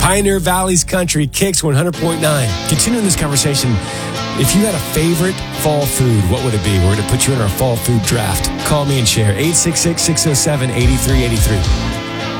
Pioneer Valley's Country, Kicks 100.9. Continuing this conversation, if you had a favorite fall food, what would it be? We're going to put you in our fall food draft. Call me and share. 866-607-8383.